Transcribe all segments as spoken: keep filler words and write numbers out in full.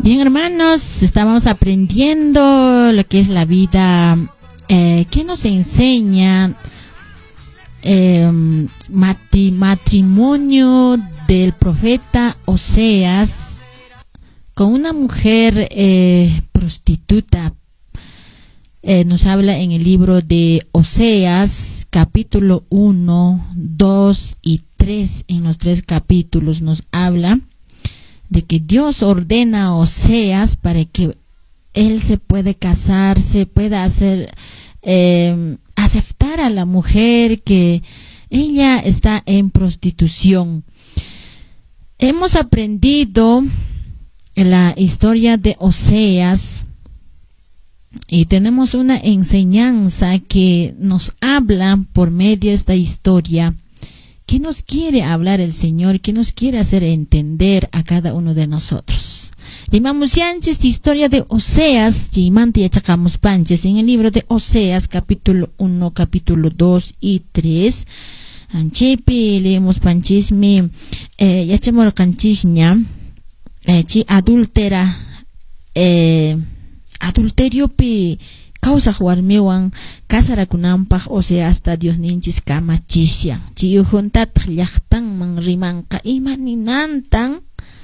Bien, hermanos, estábamos aprendiendo lo que es la vida, eh, que nos enseña eh, matri- matrimonio del profeta Oseas con una mujer eh, prostituta. Eh, nos habla en el libro de Oseas, capítulo uno, dos y tres. En los tres capítulos nos habla de que Dios ordena a Oseas para que él se puede casar, se pueda hacer, eh, aceptar a la mujer que ella está en prostitución. Hemos aprendido la historia de Oseas y tenemos una enseñanza que nos habla por medio de esta historia. ¿Qué nos quiere hablar el Señor? ¿Qué nos quiere hacer entender a cada uno de nosotros? Limamos yanches historia de Oseas, Yimante y Chacamos Panches, en el libro de Oseas, capítulo uno, capítulo dos y tres. Anchepi, leemos panchismi, eh, yachamoro canchisña, eh, chi adultera, eh, adulterio pi, causa warmiwan kasarakunampaj Oseas hasta Dios ninchis kamachisya chiyu juntat llaqtan man rimanqa imaninantan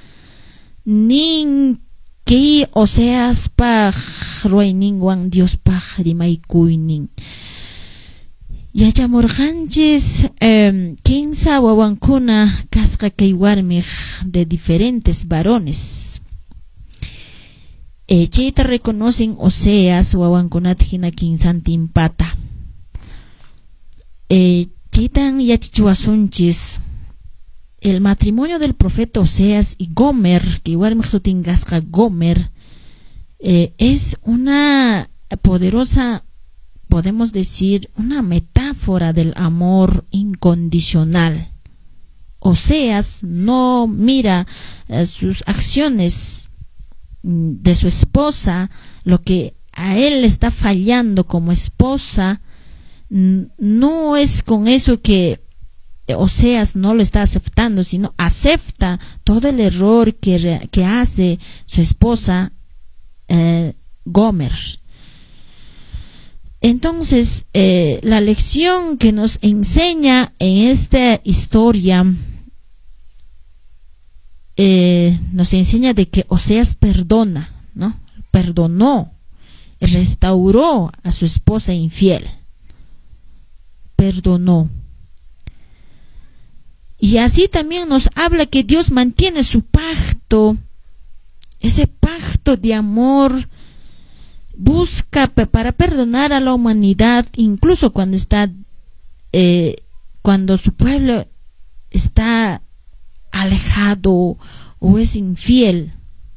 nin ki Oseas paj ruayninwan Dios paj rimaykuynin yachamurqanchis eh, quince wawankuna kasqa kay warmij de diferentes varones. Eh, Chita reconocen Oseas wawankunat hina quinsantimpata. Eh, Chitan yachichuasunchis el matrimonio del profeta Oseas y Gomer, que igual me tingasca Gomer, eh, es una poderosa, podemos decir, una metáfora del amor incondicional. Oseas no mira eh, sus acciones de su esposa, lo que a él le está fallando como esposa, no es con eso que Oseas no lo está aceptando, sino acepta todo el error que, que hace su esposa eh, Gomer. Entonces, eh, la lección que nos enseña en esta historia Eh, nos enseña de que Oseas perdona, ¿no? Perdonó, restauró a su esposa infiel, perdonó. Y así también nos habla que Dios mantiene su pacto, ese pacto de amor, busca para perdonar a la humanidad, incluso cuando está, eh, cuando su pueblo está alejado o es infiel.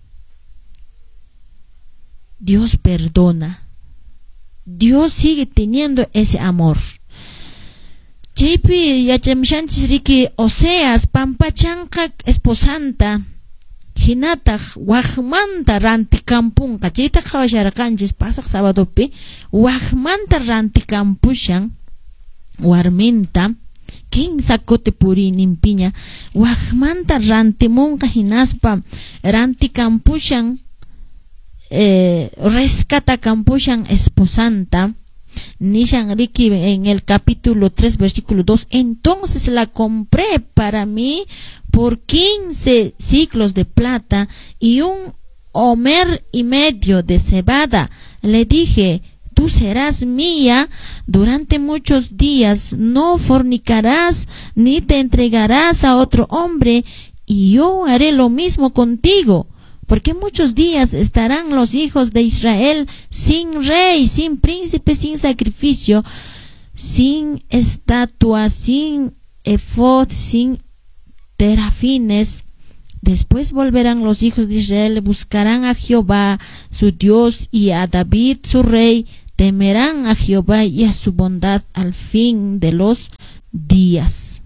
Dios perdona. Dios sigue teniendo ese amor. Chaypi yachamshanchis riki Oseas pampachanqa esposanta hinataq waqmanta rantikampunqa chayta qhawasharqanchis pasaq sabadopi waqmanta rantikampushan warminta quince kote purinin piña waqmanta rantimunqa hinaspa rantikampushan eh, rescata campushan esposanta nishan riki en el capítulo tres versículo dos. Entonces la compré para mí por quince ciclos de plata y un homer y medio de cebada. Le dije: tú serás mía durante muchos días, no fornicarás ni te entregarás a otro hombre, y yo haré lo mismo contigo, porque muchos días estarán los hijos de Israel sin rey, sin príncipe, sin sacrificio, sin estatua, sin efod, sin terafines. Después volverán los hijos de Israel, buscarán a Jehová su Dios y a David su rey, temerán a Jehová y a su bondad al fin de los días.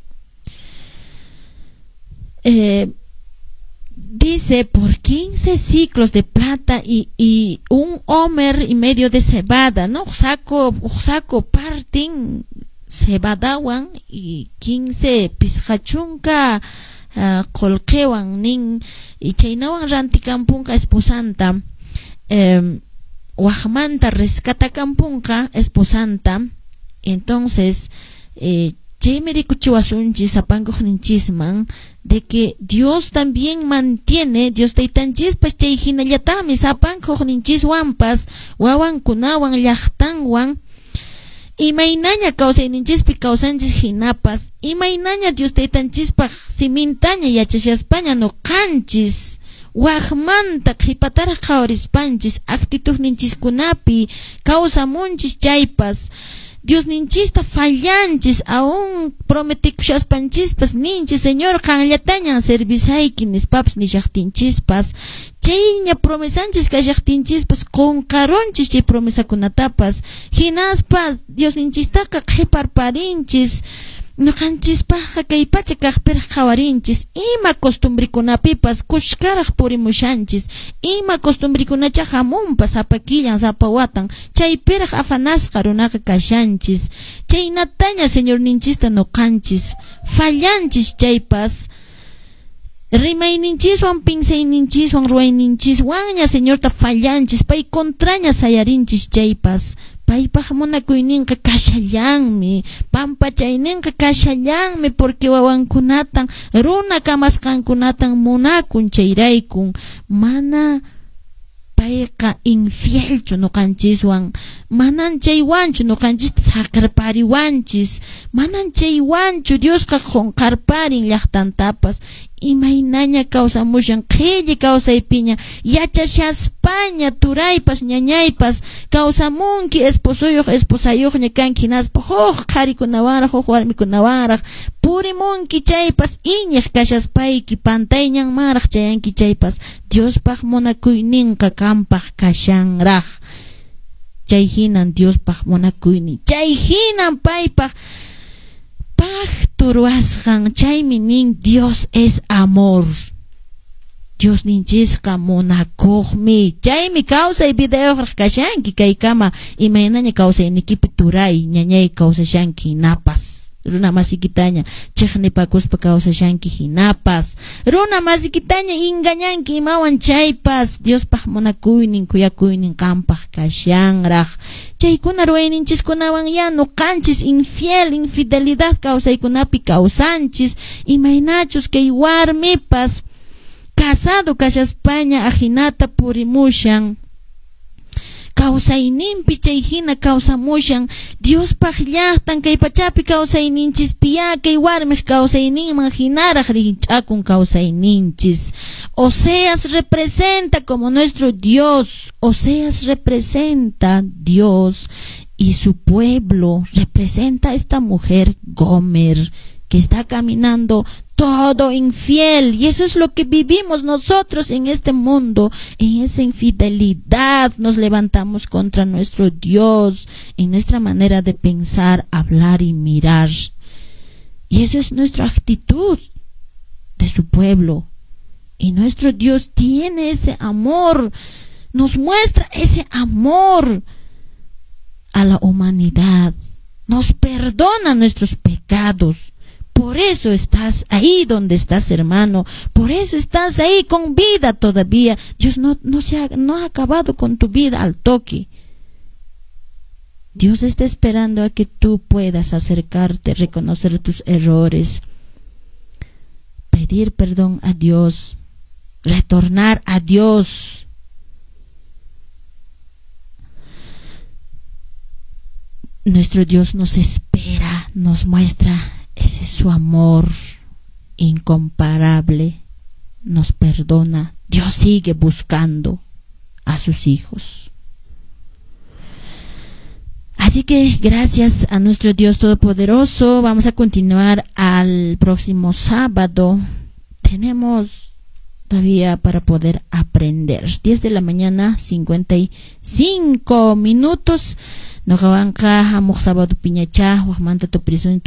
Eh, dice, por quince ciclos de plata y, y un homer y medio de cebada, ¿no? Saco, saco partin cebadawan y quince pishachunka qolqewan nin y chaynawan rantikampunqa esposanta eh, waqmanta rescatakampunqa esposanta. Entonces eh, chaymi rikuchiwasunchis sapankuqninchisman de que Dios también mantiene, Dios taytanchispas chay hinallatami sapankuqninchiswanpas wawankunawan llaqtanwan imaynaña kawsayninchispi kawsanchis hinapas imaynaña Dios taytanchispa simintaña yachashaspaña nuqanchis waqmanta qhipataraq qhawarispanchis actituqninchiskunapi kawsamunchis chaypas Dios ninchista fallanchis aún prometikushaspanchispas ninchis Señor qanllataña servisayki nispapas nishaqtinchispas chayña promesanchis kashaqtinchispas qunqarunchis chay promesakunatapas hinaspas Dios ninchistaqa qhiparparinchis nuqanchispaqqa kay pacha kaqpiraq qhawarinchis ima costumbrikunapipas kushkaraq purimushanchis ima costumbrikunacha hamunpas sapa killan sapa watan chaypiraq afanasqa runaqa kashanchis chaynataña Señor ninchista nuqanchis fallanchis chaypas rimayninchiswan pinsayninchiswan ruwayninchiswanña Señorta fallanchis pay contraña sayarinchis chaypas paypaq munakuyninqa kashallanmi pampachayninqa kashallanmi porque wawankunatan runa kamasqankunatan munakun chayraykun mana payqa infielchu nuqanchiswan manan chaywanchu nuqanchista saqrapariwanchis manan chaywanchu Diosqa qunqarparin llaqtantapas imaynaña kawsamushan qhilli kawsaypiña yachashaspaña turaypas ñañaypas kawsamunki esposuyuq esposayuqña kanki hinaspa huk qharikunawanraq huk warmikunawanraq purimunki chaypas iñiq kashaspayki pantayñanmanraq chayanki chaypas Diospaq munakuyninqa kanpaq kashanraq chay hinan Diospaq munakuynin chay hinan paypaq pacturuasqan chaymi nin Dios es amor Dios ninchisqa munakuqmi chaymi kawsay videoraq kashanki kaykama imaynaña kawsaynikipi turay ñañay kawsashanki hinapas runa masikitaña chiqnipakuspa kawsashanki hinapas runa masikitaña ingañanki imawan chaypas Diospaq munakuynin kuyakuynin kanpaq kashanraq chaykuna ruwayninchiskunawan ya nuqanchis infiel infidelidad kawsaykunapi kawsanchis imaynachus kay warmipas casado kashaspaña ajinata purimushan kawsayninpi chay hina kawsamushan Diospaq llaqtan kay pachapi kawsayninchispiya kay warmiq kawsayninman hinaraq rinch'akun kawsayninchis Oseas representa como nuestro Dios Oseas representa Dios y su pueblo representa a esta mujer Gomer que está caminando todo infiel y eso es lo que vivimos nosotros en este mundo en esa infidelidad nos levantamos contra nuestro Dios en nuestra manera de pensar, hablar y mirar y esa es nuestra actitud de su pueblo y nuestro Dios tiene ese amor nos muestra ese amor a la humanidad nos perdona nuestros pecados. Por eso estás ahí donde estás, hermano. Por eso estás ahí con vida todavía. Dios no, no, se ha, no ha acabado con tu vida al toque. Dios está esperando a que tú puedas acercarte, reconocer tus errores, pedir perdón a Dios, retornar a Dios. Nuestro Dios nos espera, nos muestra ese es su amor incomparable, nos perdona. Dios sigue buscando a sus hijos. Así que gracias a nuestro Dios Todopoderoso. Vamos a continuar al próximo sábado. Tenemos todavía para poder aprender. diez de la mañana, cincuenta y cinco minutos. No kawanka hamuk sábado piñacha, wahmanta to prison